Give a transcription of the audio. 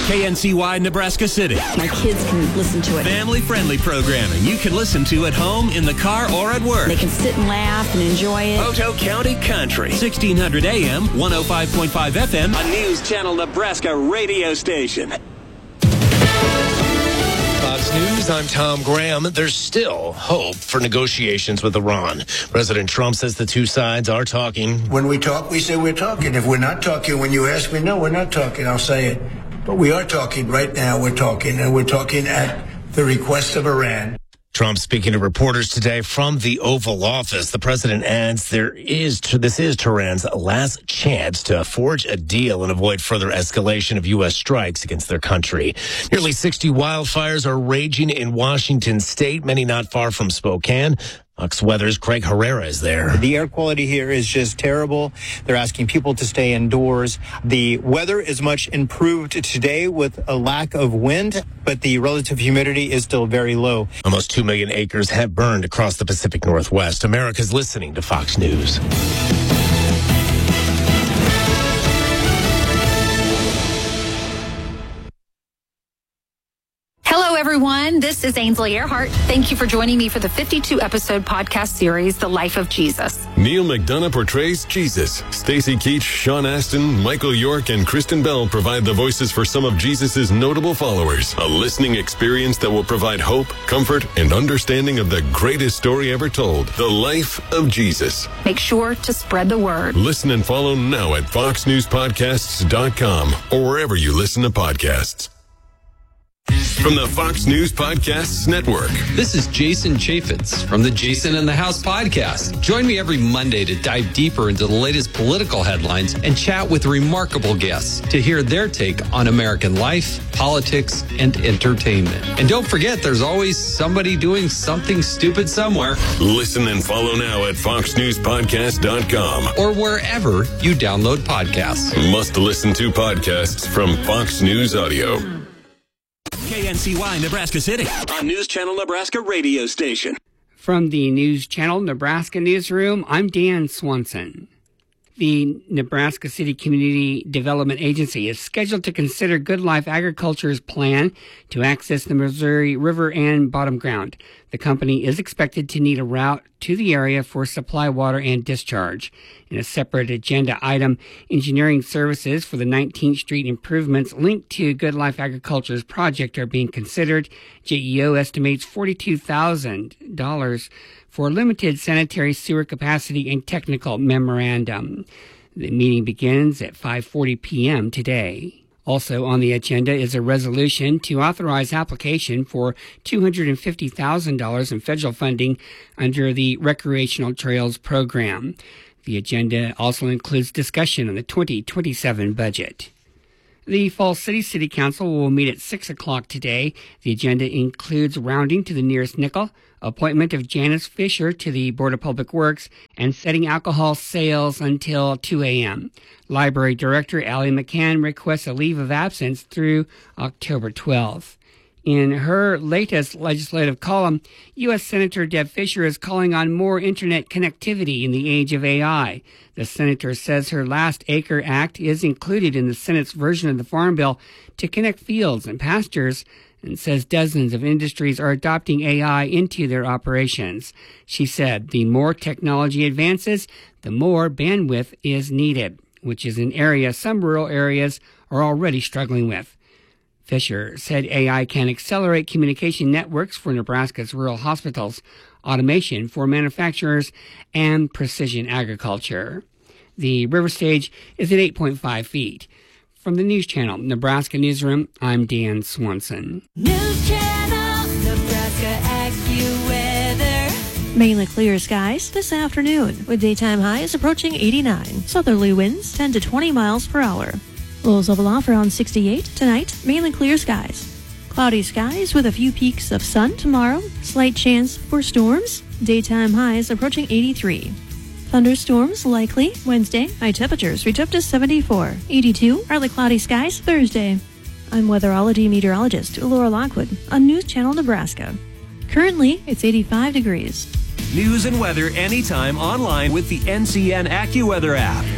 KNCY Nebraska City. My kids can listen to it. Family-friendly programming you can listen to at home, in the car, or at work. They can sit and laugh and enjoy it. Otoe County Country. 1600 AM, 105.5 FM, a News Channel Nebraska radio station. Fox News, I'm Tom Graham. There's still hope for negotiations with Iran. President Trump says the two sides are talking. When we talk, we say we're talking. If we're not talking, when you ask me, no, we're not talking, I'll say it. But we are talking. Right now, we're talking. And we're talking at the request of Iran. Trump speaking to reporters today from the Oval Office. The president adds this is Tehran's last chance to forge a deal and avoid further escalation of U.S. strikes against their country. Nearly 60 wildfires are raging in Washington state, many not far from Spokane. Fox Weather's Craig Herrera is there. The air quality here is just terrible. They're asking people to stay indoors. The weather is much improved today with a lack of wind, but the relative humidity is still very low. Almost 2 million acres have burned across the Pacific Northwest. America's listening to Fox News. Hello, everyone. This is Ainsley Earhart. Thank you for joining me for the 52-episode podcast series, The Life of Jesus. Neil McDonough portrays Jesus. Stacy Keach, Sean Astin, Michael York, and Kristen Bell provide the voices for some of Jesus' notable followers. A listening experience that will provide hope, comfort, and understanding of the greatest story ever told, The Life of Jesus. Make sure to spread the word. Listen and follow now at foxnewspodcasts.com or wherever you listen to podcasts. From the Fox News Podcasts Network. This is Jason Chaffetz from the Jason in the House podcast. Join me every Monday to dive deeper into the latest political headlines and chat with remarkable guests to hear their take on American life, politics, and entertainment. And don't forget, there's always somebody doing something stupid somewhere. Listen and follow now at foxnewspodcast.com or wherever you download podcasts. Must listen to podcasts from Fox News Audio. KNCY Nebraska City, a News Channel Nebraska radio station. From the News Channel Nebraska Newsroom, I'm Dan Swanson. The Nebraska City Community Development Agency is scheduled to consider Good Life Agriculture's plan to access the Missouri River and bottom ground. The company is expected to need a route to the area for supply water and discharge. In a separate agenda item, engineering services for the 19th Street improvements linked to Good Life Agriculture's project are being considered. JEO estimates $42,000 for limited sanitary sewer capacity and technical memorandum. The meeting begins at 5:40 p.m. today. Also on the agenda is a resolution to authorize application for $250,000 in federal funding under the Recreational Trails Program. The agenda also includes discussion on the 2027 budget. The Falls City Council will meet at 6 o'clock today. The agenda includes rounding to the nearest nickel, appointment of Janice Fisher to the Board of Public Works, and setting alcohol sales until 2 a.m. Library Director Allie McCann requests a leave of absence through October 12th. In her latest legislative column, U.S. Senator Deb Fischer is calling on more Internet connectivity in the age of AI. The senator says her Last Acre Act is included in the Senate's version of the Farm Bill to connect fields and pastures, and says dozens of industries are adopting AI into their operations. She said the more technology advances, the more bandwidth is needed, which is an area some rural areas are already struggling with. Fisher said AI can accelerate communication networks for Nebraska's rural hospitals, automation for manufacturers, and precision agriculture. The river stage is at 8.5 feet. From the News Channel Nebraska Newsroom, I'm Dan Swanson. News Channel Nebraska AccuWeather. Mainly clear skies this afternoon, with daytime highs approaching 89. Southerly winds 10 to 20 miles per hour. Lows level off around 68 tonight, mainly clear skies. Cloudy skies with a few peaks of sun tomorrow. Slight chance for storms. Daytime highs approaching 83. Thunderstorms likely Wednesday. High temperatures reach up to 74. 82 partly cloudy skies Thursday. I'm weatherology meteorologist Laura Lockwood on News Channel Nebraska. Currently, it's 85 degrees. News and weather anytime online with the NCN AccuWeather app.